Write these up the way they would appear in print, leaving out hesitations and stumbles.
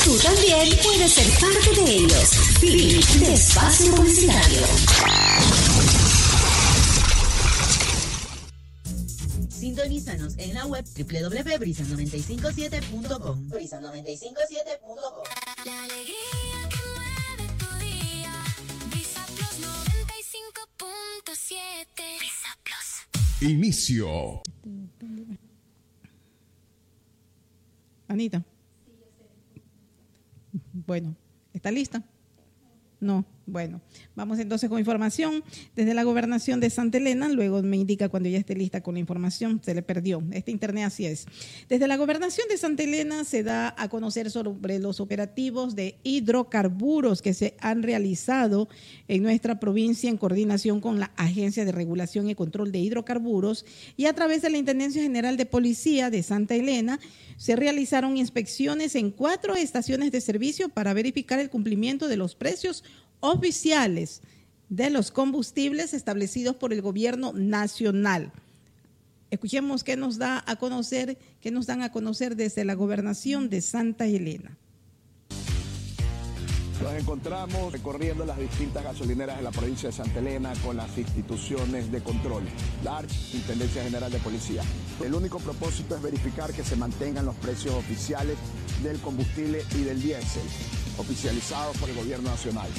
Tú también puedes ser parte de ellos. Fin de espacio publicitario. Sintonízanos en la web www.brisa957.com. Brisa957.com. La alegría que mueve tu día. Brisa Plus 95.7. Brisa Plus. Inicio. Anita. Bueno, ¿está lista? No, bueno, vamos entonces con información desde la gobernación de Santa Elena. Luego me indica cuando ya esté lista con la información. Se le perdió. Este internet así es. Desde la gobernación de Santa Elena se da a conocer sobre los operativos de hidrocarburos que se han realizado en nuestra provincia en coordinación con la Agencia de Regulación y Control de Hidrocarburos y a través de la Intendencia General de Policía de Santa Elena. Se realizaron inspecciones en 4 estaciones de servicio para verificar el cumplimiento de los precios oficiales de los combustibles establecidos por el gobierno nacional. Escuchemos qué nos dan a conocer desde la gobernación de Santa Elena. Nos encontramos recorriendo las distintas gasolineras de la provincia de Santa Elena con las instituciones de control, la Intendencia General de Policía. El único propósito es verificar que se mantengan los precios oficiales del combustible y del diésel, oficializados por el gobierno nacional.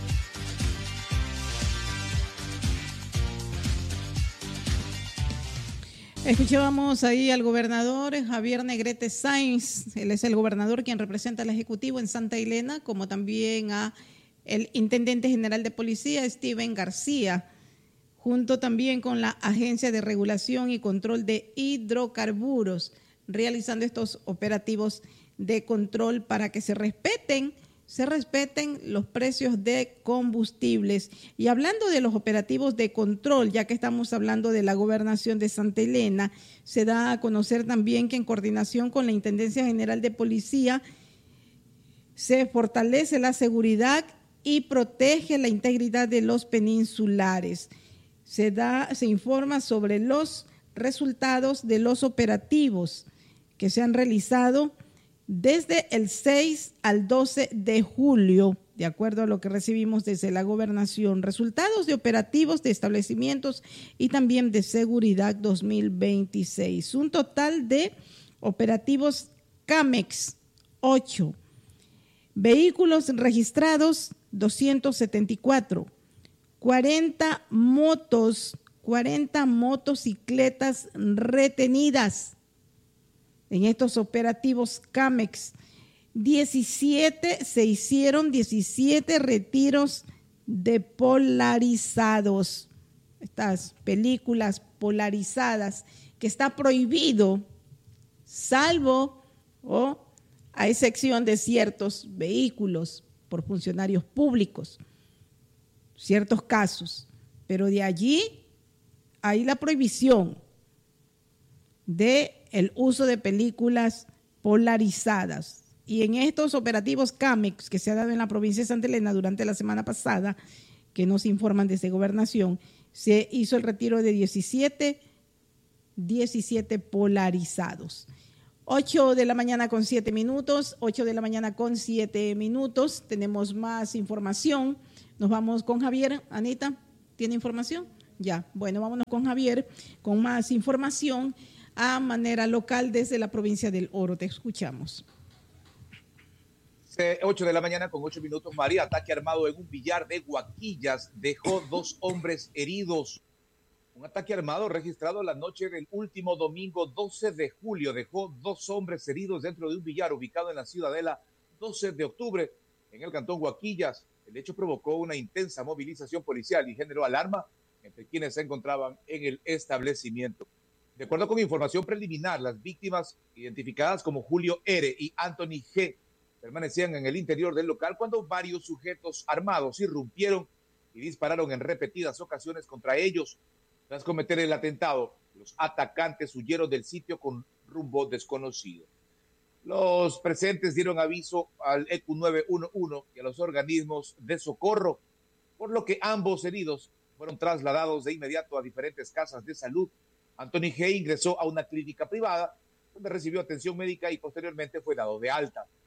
Escuchábamos ahí al gobernador Javier Negrete Sáenz. Él es el gobernador quien representa al Ejecutivo en Santa Elena, como también a el intendente general de policía, Steven García, junto también con la Agencia de Regulación y Control de Hidrocarburos, realizando estos operativos de control para que se respeten los precios de combustibles. Y hablando de los operativos de control, ya que estamos hablando de la gobernación de Santa Elena, se da a conocer también que en coordinación con la Intendencia General de Policía se fortalece la seguridad y protege la integridad de los peninsulares. Se informa sobre los resultados de los operativos que se han realizado desde el 6 al 12 de julio, de acuerdo a lo que recibimos desde la gobernación, resultados de operativos de establecimientos y también de seguridad 2026. Un total de operativos CAMEX, 8. Vehículos registrados, 274. 40 motocicletas retenidas. En estos operativos CAMEX, se hicieron 17 retiros de polarizados, estas películas polarizadas, que está prohibido, salvo a excepción de ciertos vehículos por funcionarios públicos, ciertos casos, pero de allí hay la prohibición de el uso de películas polarizadas. Y en estos operativos CAMEX que se ha dado en la provincia de Santa Elena durante la semana pasada, que nos informan desde Gobernación, se hizo el retiro de 17 polarizados. 8 de la mañana con 7 minutos, 8 de la mañana con 7 minutos. Tenemos más información. Nos vamos con Javier. Anita, ¿tiene información? Ya, bueno, vámonos con Javier con más información a manera local desde la provincia del Oro. Te escuchamos. 8 de la mañana con 8 minutos, María. Ataque armado en un billar de Guaquillas dejó 2 hombres heridos. Un ataque armado registrado la noche del último domingo 12 de julio dejó 2 hombres heridos dentro de un billar ubicado en la Ciudadela 12 de octubre en el cantón Guaquillas. El hecho provocó una intensa movilización policial y generó alarma entre quienes se encontraban en el establecimiento. De acuerdo con información preliminar, las víctimas, identificadas como Julio R. y Anthony G., permanecían en el interior del local cuando varios sujetos armados irrumpieron y dispararon en repetidas ocasiones contra ellos. Tras cometer el atentado, los atacantes huyeron del sitio con rumbo desconocido. Los presentes dieron aviso al ECU 911 y a los organismos de socorro, por lo que ambos heridos fueron trasladados de inmediato a diferentes casas de salud. Anthony G. ingresó a una clínica privada donde recibió atención médica y posteriormente fue dado de alta.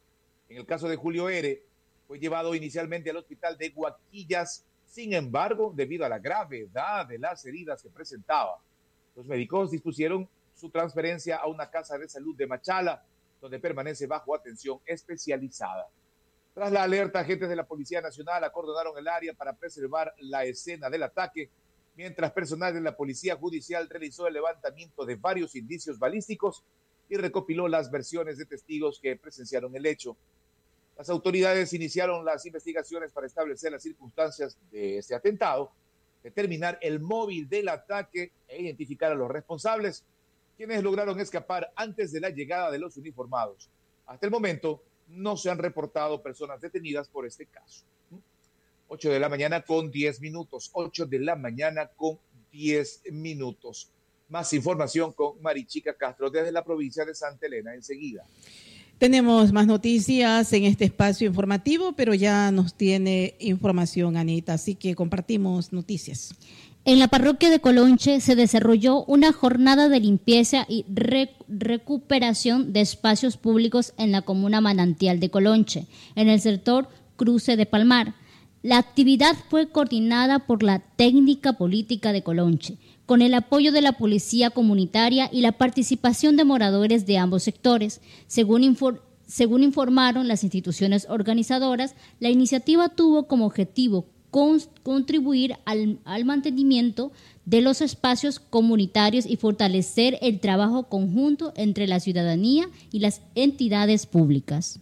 En el caso de Julio R., fue llevado inicialmente al hospital de Guaquillas. Sin embargo, debido a la gravedad de las heridas que presentaba, los médicos dispusieron su transferencia a una casa de salud de Machala, donde permanece bajo atención especializada. Tras la alerta, agentes de la Policía Nacional acordonaron el área para preservar la escena del ataque, mientras personal de la Policía Judicial realizó el levantamiento de varios indicios balísticos y recopiló las versiones de testigos que presenciaron el hecho. Las autoridades iniciaron las investigaciones para establecer las circunstancias de este atentado, determinar el móvil del ataque e identificar a los responsables, quienes lograron escapar antes de la llegada de los uniformados. Hasta el momento no se han reportado personas detenidas por este caso. 8 de la mañana con 10 minutos. 8 de la mañana con 10 minutos. Más información con Marichica Castro desde la provincia de Santa Elena enseguida. Tenemos más noticias en este espacio informativo, pero ya nos tiene información Anita, así que compartimos noticias. En la parroquia de Colonche se desarrolló una jornada de limpieza y recuperación de espacios públicos en la comuna Manantial de Colonche, en el sector Cruce de Palmar. La actividad fue coordinada por la técnica política de Colonche, con el apoyo de la policía comunitaria y la participación de moradores de ambos sectores. Según informaron las instituciones organizadoras, la iniciativa tuvo como objetivo contribuir al mantenimiento de los espacios comunitarios y fortalecer el trabajo conjunto entre la ciudadanía y las entidades públicas.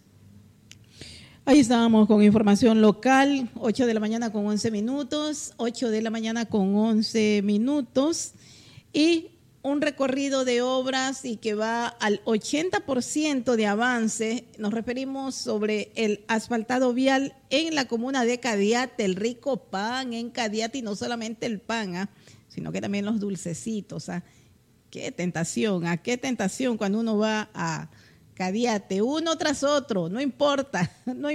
Ahí estábamos con información local, 8 de la mañana con 11 minutos, 8 de la mañana con 11 minutos y un recorrido de obras y que va al 80% de avance. Nos referimos sobre el asfaltado vial en la comuna de Cadiate, el rico pan en Cadiate y no solamente el pan, sino que también los dulcecitos. Qué tentación cuando uno va a Cadiate, uno tras otro, no importa.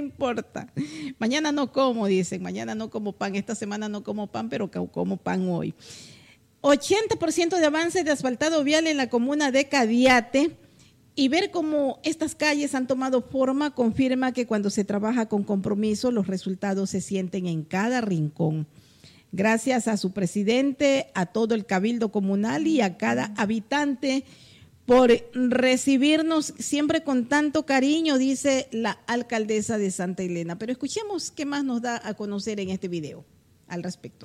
Mañana no como, dicen, mañana no como pan, esta semana no como pan, pero como pan hoy. 80% de avance de asfaltado vial en la comuna de Cadiate y ver cómo estas calles han tomado forma confirma que cuando se trabaja con compromiso los resultados se sienten en cada rincón. Gracias a su presidente, a todo el cabildo comunal y a cada habitante por recibirnos siempre con tanto cariño, dice la alcaldesa de Santa Elena. Pero escuchemos qué más nos da a conocer en este video al respecto.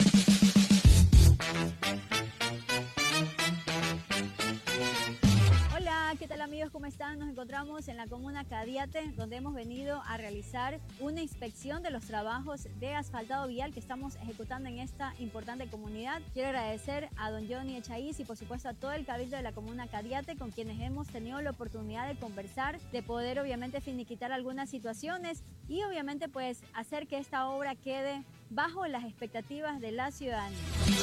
¿Qué tal amigos? ¿Cómo están? Nos encontramos en la comuna Cadiate, donde hemos venido a realizar una inspección de los trabajos de asfaltado vial que estamos ejecutando en esta importante comunidad. Quiero agradecer a don Johnny Echaíz y por supuesto a todo el cabildo de la comuna Cadiate, con quienes hemos tenido la oportunidad de conversar, de poder obviamente finiquitar algunas situaciones y obviamente pues hacer que esta obra quede bajo las expectativas de la ciudadanía.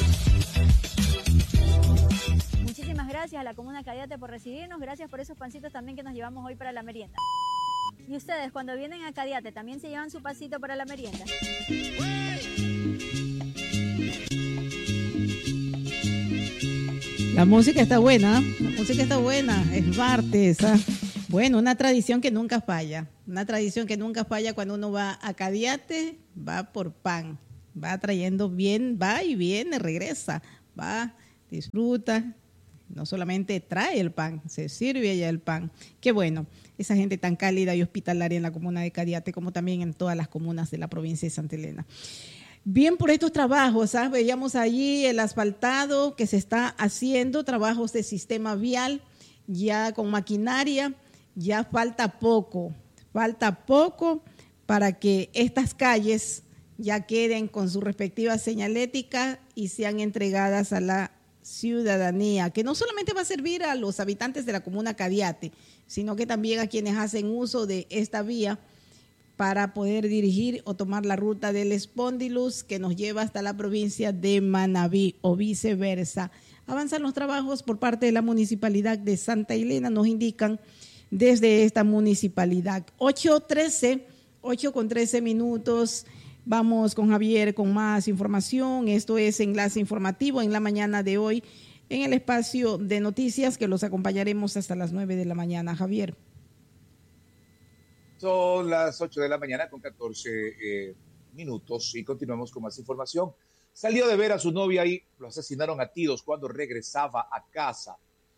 Muchísimas gracias a la comuna Cadiate por recibirnos, gracias por esos pancitos también que nos llevamos hoy para la merienda. Y ustedes cuando vienen a Cadiate también se llevan su pasito para la merienda. La música está buena, es martes. Bueno, una tradición que nunca falla cuando uno va a Cadiate, va por pan, va trayendo bien, va y viene, regresa, va, disfruta. No solamente trae el pan, se sirve allá el pan. Qué bueno, esa gente tan cálida y hospitalaria en la comuna de Cadiate, como también en todas las comunas de la provincia de Santa Elena. Bien por estos trabajos, veíamos allí el asfaltado que se está haciendo, trabajos de sistema vial, ya con maquinaria, ya falta poco para que estas calles ya queden con su respectiva señalética y sean entregadas a la ciudadanía, que no solamente va a servir a los habitantes de la comuna Cadiate, sino que también a quienes hacen uso de esta vía para poder dirigir o tomar la ruta del Espóndilus que nos lleva hasta la provincia de Manabí o viceversa. Avanzan los trabajos por parte de la Municipalidad de Santa Elena, nos indican desde esta municipalidad. 8:13 minutos. Vamos con Javier con más información. Esto es Enlace Informativo en la mañana de hoy en el espacio de noticias que los acompañaremos hasta las 9 de la mañana. Javier. Son las 8 de la mañana con 14 minutos y continuamos con más información. Salió de ver a su novia y lo asesinaron a tiros cuando regresaba a casa.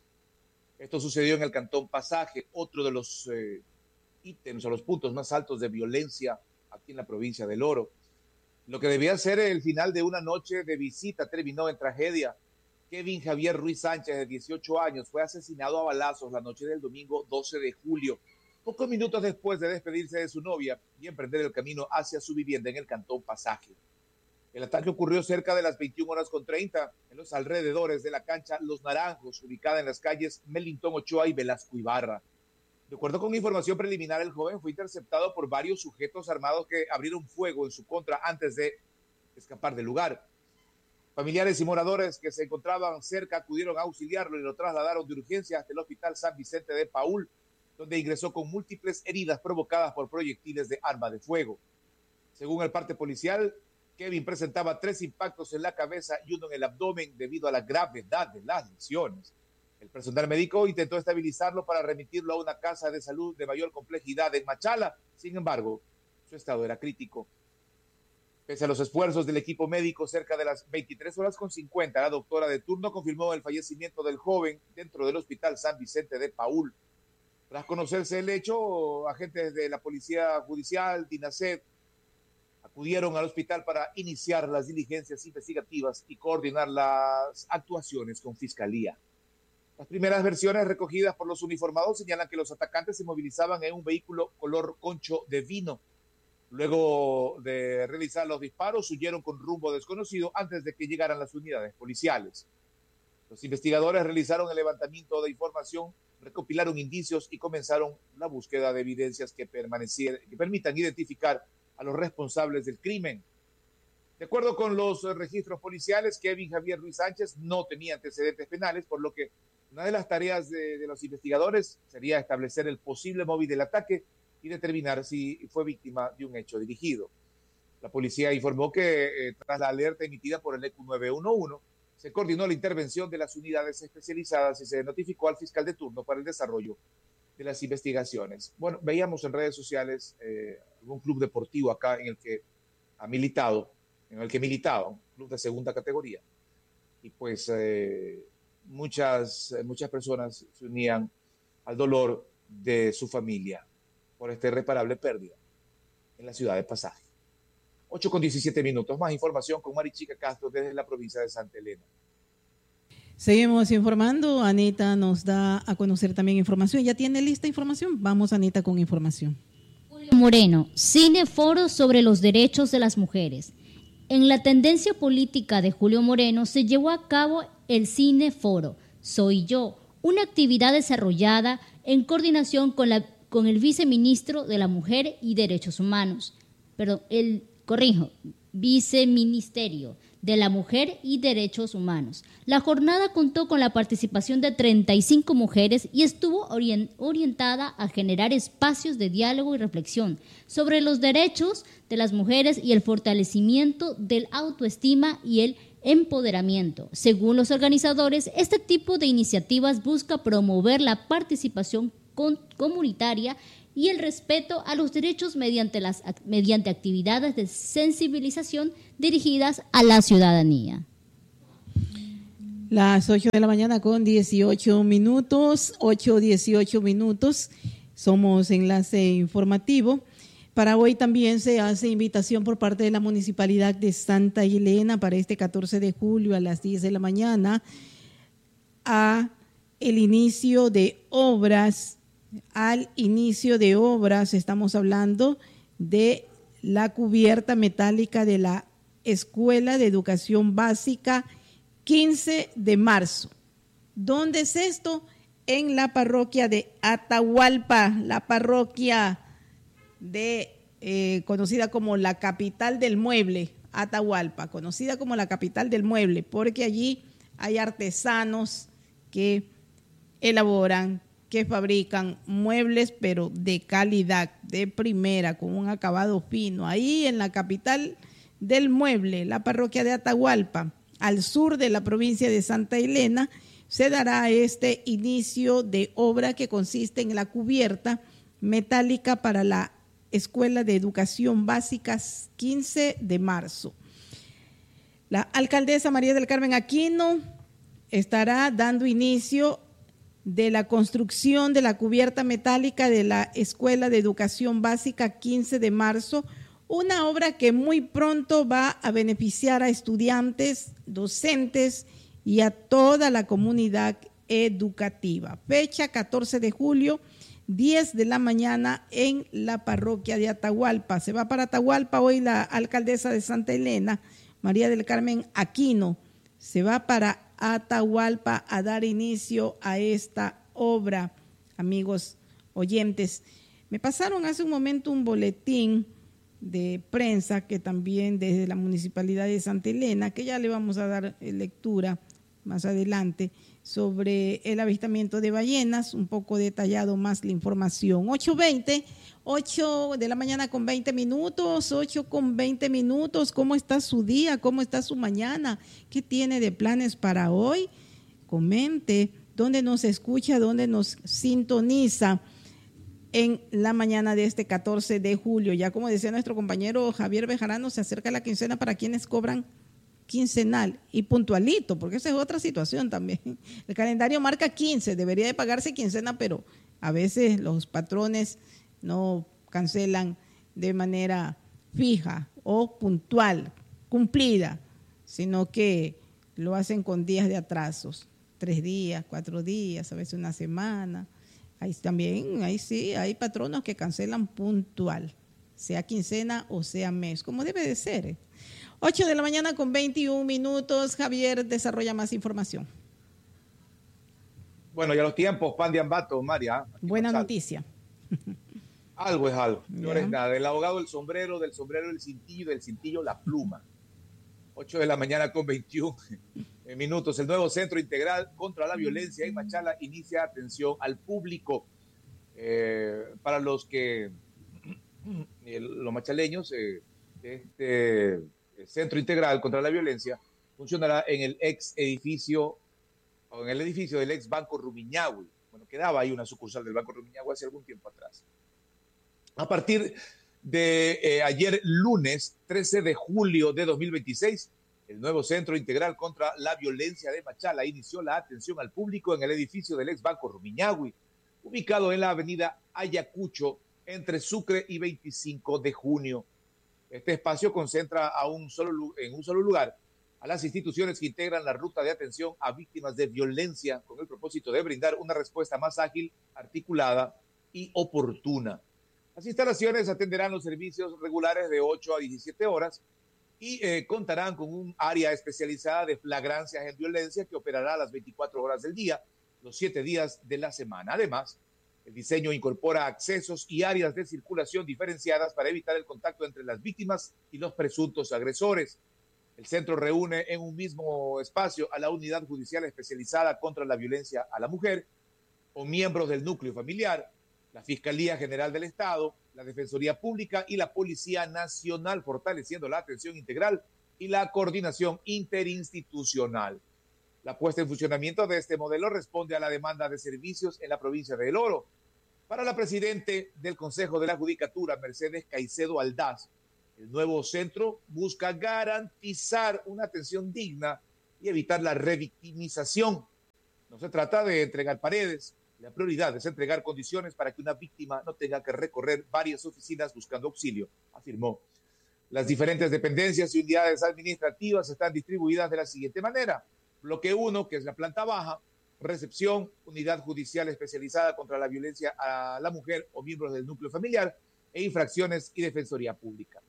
Esto sucedió en el Cantón Pasaje, otro de los ítems o los puntos más altos de violencia aquí en la provincia del Oro. Lo que debía ser el final de una noche de visita terminó en tragedia. Kevin Javier Ruiz Sánchez, de 18 años, fue asesinado a balazos la noche del domingo 12 de julio, pocos minutos después de despedirse de su novia y emprender el camino hacia su vivienda en el Cantón Pasaje. El ataque ocurrió cerca de las 21:30 en los alrededores de la cancha Los Naranjos, ubicada en las calles Melintón Ochoa y Velasco Ibarra. De acuerdo con información preliminar, el joven fue interceptado por varios sujetos armados que abrieron fuego en su contra antes de escapar del lugar. Familiares y moradores que se encontraban cerca acudieron a auxiliarlo y lo trasladaron de urgencia hasta el Hospital San Vicente de Paúl, donde ingresó con múltiples heridas provocadas por proyectiles de arma de fuego. Según el parte policial, Kevin presentaba 3 impactos en la cabeza y uno en el abdomen debido a la gravedad de las lesiones. El personal médico intentó estabilizarlo para remitirlo a una casa de salud de mayor complejidad en Machala. Sin embargo, su estado era crítico. Pese a los esfuerzos del equipo médico, cerca de las 23:50, la doctora de turno confirmó el fallecimiento del joven dentro del Hospital San Vicente de Paúl. Tras conocerse el hecho, agentes de la Policía Judicial, DINASED, acudieron al hospital para iniciar las diligencias investigativas y coordinar las actuaciones con Fiscalía. Las primeras versiones recogidas por los uniformados señalan que los atacantes se movilizaban en un vehículo color concho de vino. Luego de realizar los disparos, huyeron con rumbo desconocido antes de que llegaran las unidades policiales. Los investigadores realizaron el levantamiento de información, recopilaron indicios y comenzaron la búsqueda de evidencias que permitan identificar a los responsables del crimen. De acuerdo con los registros policiales, Kevin Javier Ruiz Sánchez no tenía antecedentes penales, por lo que una de las tareas de los investigadores sería establecer el posible móvil del ataque y determinar si fue víctima de un hecho dirigido. La policía informó que tras la alerta emitida por el ECU 911, se coordinó la intervención de las unidades especializadas y se notificó al fiscal de turno para el desarrollo de las investigaciones. Bueno, veíamos en redes sociales algún club deportivo acá en el que militaba, un club de segunda categoría. Y pues muchas personas se unían al dolor de su familia por esta irreparable pérdida en la ciudad de Pasaje. 8:17. Más información con Marichica Castro desde la provincia de Santa Elena. Seguimos informando. Anita nos da a conocer también información. ¿Ya tiene lista información? Vamos, Anita, con información. Julio Moreno, cineforo sobre los derechos de las mujeres. En la tendencia política de Julio Moreno se llevó a cabo el cineforo Soy Yo, una actividad desarrollada en coordinación con el viceministro de la Mujer y Derechos Humanos. Viceministerio de la Mujer y Derechos Humanos. La jornada contó con la participación de 35 mujeres y estuvo orientada a generar espacios de diálogo y reflexión sobre los derechos de las mujeres y el fortalecimiento del autoestima y el empoderamiento. Según los organizadores, este tipo de iniciativas busca promover la participación comunitaria y el respeto a los derechos mediante actividades de sensibilización dirigidas a la ciudadanía. Las 8 de la mañana con 18 minutos, 8:18. Somos Enlace Informativo. Para hoy también se hace invitación por parte de la Municipalidad de Santa Elena para este 14 de julio a las 10 de la mañana al inicio de obras. Estamos hablando de la cubierta metálica de la Escuela de Educación Básica 15 de marzo. ¿Dónde es esto? En la parroquia de Atahualpa, la parroquia conocida como la capital del mueble, Atahualpa, conocida como la capital del mueble, porque allí hay artesanos que elaboran, que fabrican muebles, pero de calidad, de primera, con un acabado fino. Ahí en la capital del mueble, la parroquia de Atahualpa, al sur de la provincia de Santa Elena, se dará este inicio de obra que consiste en la cubierta metálica para la Escuela de Educación Básica 15 de marzo. La alcaldesa María del Carmen Aquino estará dando inicio de la construcción de la cubierta metálica de la Escuela de Educación Básica 15 de marzo, una obra que muy pronto va a beneficiar a estudiantes, docentes y a toda la comunidad educativa. Fecha 14 de julio, 10 de la mañana en la parroquia de Atahualpa. Se va para Atahualpa hoy la alcaldesa de Santa Elena, María del Carmen Aquino. Se va para Atahualpa a dar inicio a esta obra, amigos oyentes. Me pasaron hace un momento un boletín de prensa que también desde la Municipalidad de Santa Elena, que ya le vamos a dar lectura más adelante, sobre el avistamiento de ballenas, un poco detallado más la información. 8:20, 8 de la mañana con 20 minutos, 8 con 20 minutos. ¿Cómo está su día? ¿Cómo está su mañana? ¿Qué tiene de planes para hoy? Comente dónde nos escucha, dónde nos sintoniza en la mañana de este 14 de julio. Ya como decía nuestro compañero Javier Bejarano, se acerca la quincena para quienes cobran quincenal y puntualito, porque esa es otra situación también. El calendario marca 15, debería de pagarse quincena, pero a veces los patrones no cancelan de manera fija o puntual, cumplida, sino que lo hacen con días de atrasos, 3 días, 4 días, a veces una semana. Ahí también, ahí sí, hay patronos que cancelan puntual, sea quincena o sea mes, como debe de ser. 8 de la mañana con 21 minutos. Javier desarrolla más información. Bueno, ya los tiempos, pan de Ambato, María. Buena noticia. Algo es algo. No es nada. El abogado del sombrero el cintillo, del cintillo la pluma. 8 de la mañana con 21 minutos. El nuevo Centro Integral contra la Violencia en Machala inicia atención al público. Para los machaleños, el Centro Integral contra la Violencia funcionará en el edificio del ex Banco Rumiñahui. Bueno, quedaba ahí una sucursal del Banco Rumiñahui hace algún tiempo atrás. A partir de ayer lunes 13 de julio de 2026, el nuevo Centro Integral contra la Violencia de Machala inició la atención al público en el edificio del ex Banco Rumiñahui, ubicado en la avenida Ayacucho, entre Sucre y 25 de junio. Este espacio concentra en un solo lugar a las instituciones que integran la ruta de atención a víctimas de violencia, con el propósito de brindar una respuesta más ágil, articulada y oportuna. Las instalaciones atenderán los servicios regulares de 8 a 17 horas y contarán con un área especializada de flagrancias en violencia que operará a las 24 horas del día, los 7 días de la semana. Además, el diseño incorpora accesos y áreas de circulación diferenciadas para evitar el contacto entre las víctimas y los presuntos agresores. El centro reúne en un mismo espacio a la Unidad Judicial Especializada contra la Violencia a la Mujer o miembros del núcleo familiar, la Fiscalía General del Estado, la Defensoría Pública y la Policía Nacional, fortaleciendo la atención integral y la coordinación interinstitucional. La puesta en funcionamiento de este modelo responde a la demanda de servicios en la provincia de El Oro. Para la presidente del Consejo de la Judicatura, Mercedes Caicedo Aldaz, el nuevo centro busca garantizar una atención digna y evitar la revictimización. No se trata de entregar paredes. La prioridad es entregar condiciones para que una víctima no tenga que recorrer varias oficinas buscando auxilio, afirmó. Las diferentes dependencias y unidades administrativas están distribuidas de la siguiente manera. Bloque 1, que es la planta baja, recepción, unidad judicial especializada contra la violencia a la mujer o miembros del núcleo familiar, e infracciones y defensoría pública.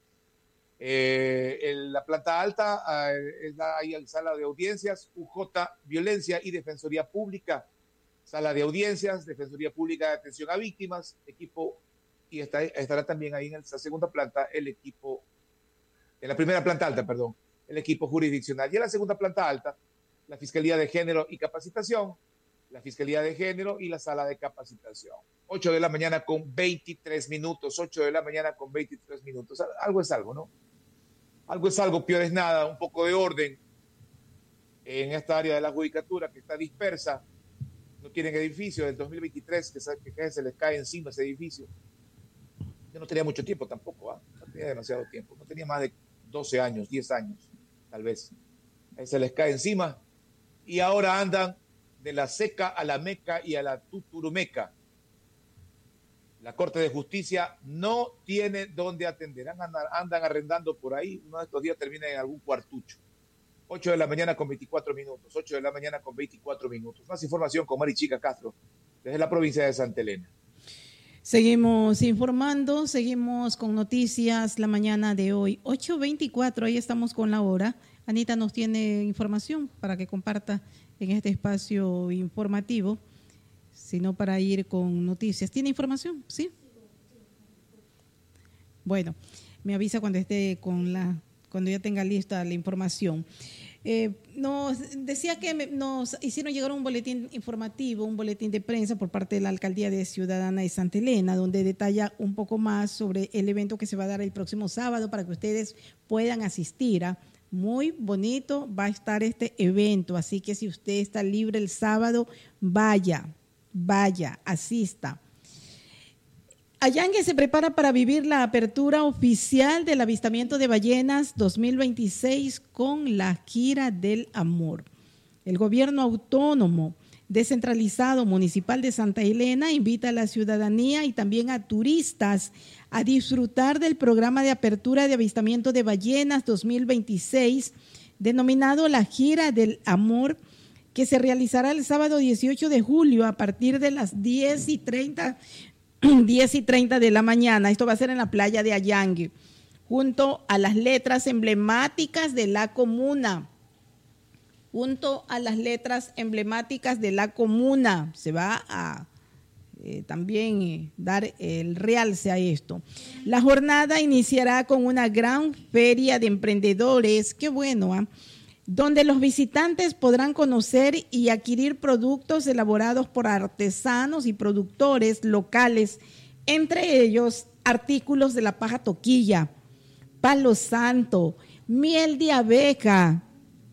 En la planta alta hay la sala de audiencias, UJ, violencia y defensoría pública, sala de audiencias, defensoría pública de atención a víctimas, equipo, y estará también ahí en la segunda planta el equipo, en la primera planta alta, perdón, el equipo jurisdiccional, y en la segunda planta alta, la Fiscalía de Género y Capacitación, la Fiscalía de Género y la Sala de Capacitación. 8 de la mañana con 23 minutos, 8 de la mañana con 23 minutos. Algo es algo, ¿no? Algo es algo, peor es nada, un poco de orden en esta área de la judicatura que está dispersa No tienen edificio del 2023 que se les cae encima ese edificio. Yo no tenía mucho tiempo tampoco, no tenía demasiado tiempo, no tenía más de 12 años, 10 años, tal vez. Se les cae encima y ahora andan de la Seca a la Meca y a la Tuturumeca. La Corte de Justicia no tiene dónde atender, andan arrendando por ahí, uno de estos días termina en algún cuartucho. 8 de la mañana con 24 minutos, 8 de la mañana con 24 minutos. Más información con Marichica Castro, desde la provincia de Santa Elena. Seguimos informando, seguimos con noticias la mañana de hoy, 8:24, ahí estamos con la hora. Anita nos tiene información para que comparta en este espacio informativo, sino para ir con noticias. ¿Tiene información? ¿Sí? Bueno, me avisa cuando esté cuando ya tenga lista la información. Nos decía que nos hicieron llegar un boletín informativo, un boletín de prensa por parte de la Alcaldía de Ciudadana de Santa Elena, donde detalla un poco más sobre el evento que se va a dar el próximo sábado para que ustedes puedan asistir. Muy bonito va a estar este evento, así que si usted está libre el sábado, vaya, asista. Allangue se prepara para vivir la apertura oficial del avistamiento de ballenas 2026 con la Gira del Amor. El gobierno autónomo descentralizado municipal de Santa Elena invita a la ciudadanía y también a turistas a disfrutar del programa de apertura de avistamiento de ballenas 2026, denominado la Gira del Amor, que se realizará el sábado 18 de julio a partir de las 10:30 de la mañana. Esto va a ser en la playa de Allangue, junto a las letras emblemáticas de la comuna. Se va a también dar el realce a esto. La jornada iniciará con una gran feria de emprendedores, qué bueno, donde los visitantes podrán conocer y adquirir productos elaborados por artesanos y productores locales, entre ellos artículos de la paja toquilla, palo santo, miel de abeja,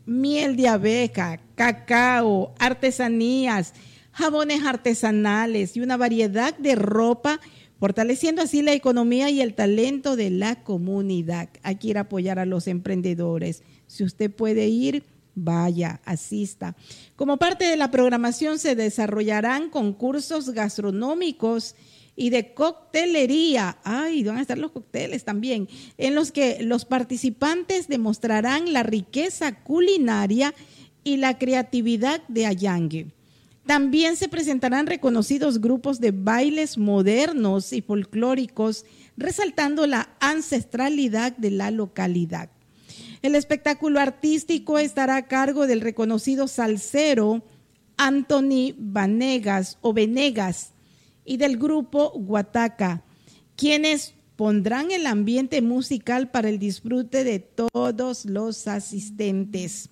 cacao, artesanías, jabones artesanales y una variedad de ropa, fortaleciendo así la economía y el talento de la comunidad. Hay que ir a apoyar a los emprendedores. Si usted puede ir, vaya, asista. Como parte de la programación se desarrollarán concursos gastronómicos y de coctelería. Ay, van a estar los cócteles también, en los que los participantes demostrarán la riqueza culinaria y la creatividad de Allangue. También se presentarán reconocidos grupos de bailes modernos y folclóricos, resaltando la ancestralidad de la localidad. El espectáculo artístico estará a cargo del reconocido salsero Anthony Venegas y del grupo Guataca, quienes pondrán el ambiente musical para el disfrute de todos los asistentes.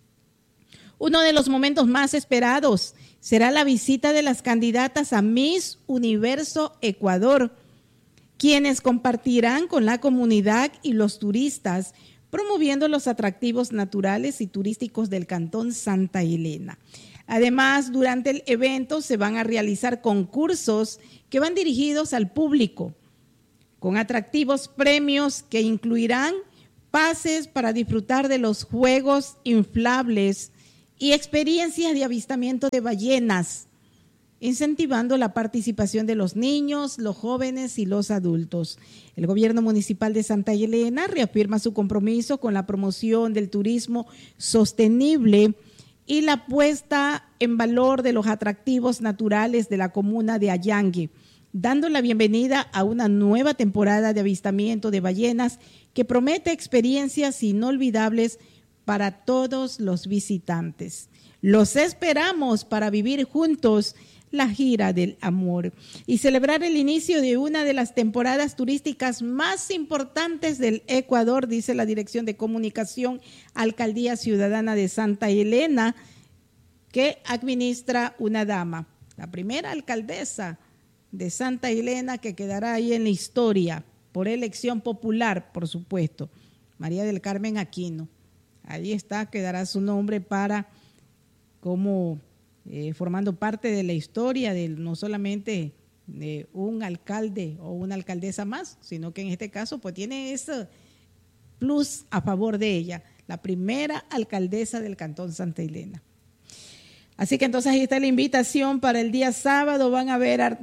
Uno de los momentos más esperados será la visita de las candidatas a Miss Universo Ecuador, quienes compartirán con la comunidad y los turistas, promoviendo los atractivos naturales y turísticos del Cantón Santa Elena. Además, durante el evento se van a realizar concursos que van dirigidos al público, con atractivos premios que incluirán pases para disfrutar de los juegos inflables y experiencias de avistamiento de ballenas, incentivando la participación de los niños, los jóvenes y los adultos. El gobierno municipal de Santa Elena reafirma su compromiso con la promoción del turismo sostenible y la puesta en valor de los atractivos naturales de la comuna de Allangue, dando la bienvenida a una nueva temporada de avistamiento de ballenas que promete experiencias inolvidables para todos los visitantes. Los esperamos para vivir juntos la Gira del Amor y celebrar el inicio de una de las temporadas turísticas más importantes del Ecuador, dice la Dirección de Comunicación, Alcaldía Ciudadana de Santa Elena, que administra una dama, la primera alcaldesa de Santa Elena, que quedará ahí en la historia por elección popular, por supuesto, María del Carmen Aquino. Ahí está, quedará su nombre para como formando parte de la historia de no solamente de un alcalde o una alcaldesa más, sino que en este caso pues tiene ese plus a favor de ella, la primera alcaldesa del Cantón Santa Elena. Así que entonces ahí está la invitación para el día sábado. Van a haber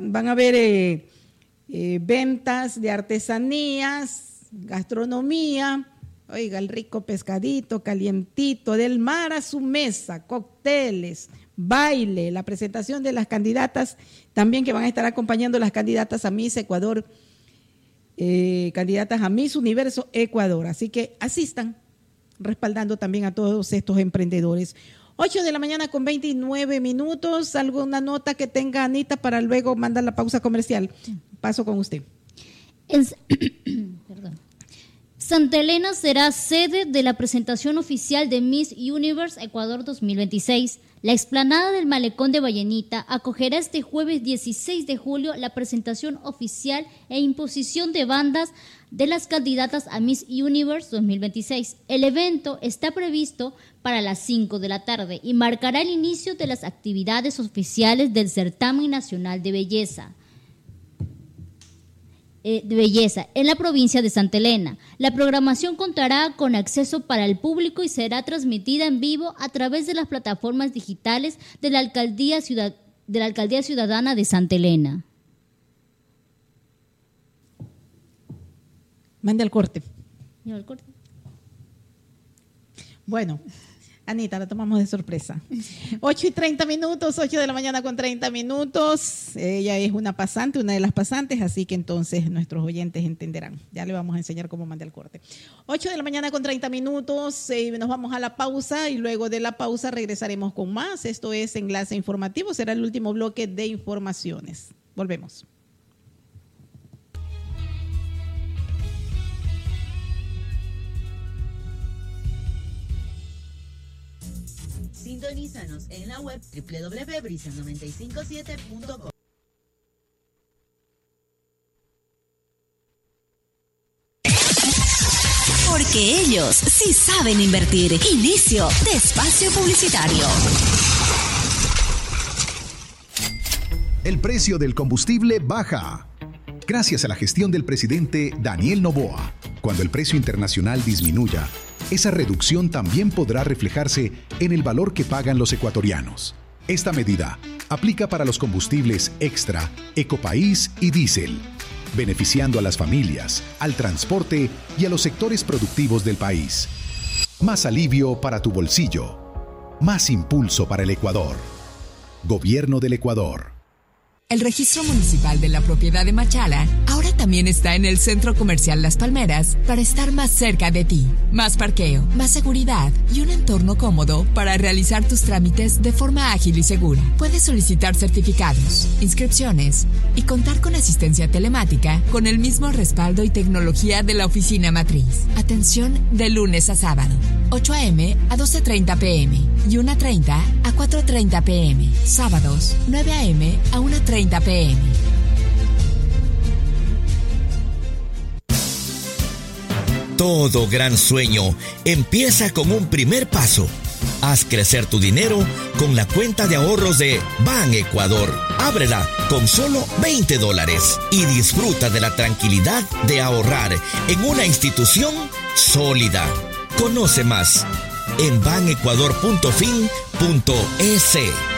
ventas de artesanías, gastronomía, oiga, el rico pescadito calientito, del mar a su mesa, cócteles, baile, la presentación de las candidatas también, que van a estar acompañando las candidatas a Miss Ecuador, candidatas a Miss Universo Ecuador. Así que asistan, respaldando también a todos estos emprendedores. 8 de la mañana con 29 minutos. ¿Alguna nota que tenga Anita para luego mandar la pausa comercial? Paso con usted. Perdón. Santa Elena será sede de la presentación oficial de Miss Universe Ecuador 2026. La explanada del Malecón de Vallenita acogerá este jueves 16 de julio la presentación oficial e imposición de bandas de las candidatas a Miss Universe 2026. El evento está previsto para las 5 de la tarde y marcará el inicio de las actividades oficiales del Certamen Nacional de Belleza en la provincia de Santa Elena. La programación contará con acceso para el público y será transmitida en vivo a través de las plataformas digitales de la Alcaldía Ciudadana de Santa Elena. Mande al corte. ¿Lleva el corte? Bueno, Anita, la tomamos de sorpresa. 8 y 30 minutos, 8 de la mañana con 30 minutos. Ella es una pasante, una de las pasantes, así que entonces nuestros oyentes entenderán. Ya le vamos a enseñar cómo manda el corte. 8 de la mañana con 30 minutos, nos vamos a la pausa y luego de la pausa regresaremos con más. Esto es Enlace Informativo, será el último bloque de informaciones. Volvemos. Sintonízanos en la web www.brisa957.com. Porque ellos sí saben invertir. Inicio de espacio publicitario. El precio del combustible baja. Gracias a la gestión del presidente Daniel Noboa. Cuando el precio internacional disminuya, esa reducción también podrá reflejarse en el valor que pagan los ecuatorianos. Esta medida aplica para los combustibles Extra, Ecopaís y Diésel, beneficiando a las familias, al transporte y a los sectores productivos del país. Más alivio para tu bolsillo. Más impulso para el Ecuador. Gobierno del Ecuador. El registro municipal de la propiedad de Machala ahora también está en el Centro Comercial Las Palmeras para estar más cerca de ti. Más parqueo, más seguridad y un entorno cómodo para realizar tus trámites de forma ágil y segura. Puedes solicitar certificados, inscripciones y contar con asistencia telemática con el mismo respaldo y tecnología de la oficina matriz. Atención de lunes a sábado, 8 a.m. a 12:30 p.m. y 1:30 a 4:30 p.m. Sábados, 9 a.m. a 1:30 p.m. Todo gran sueño empieza con un primer paso. Haz crecer tu dinero con la cuenta de ahorros de Ban Ecuador. Ábrela con solo $20 y disfruta de la tranquilidad de ahorrar en una institución sólida. Conoce más en banecuador.fin.es.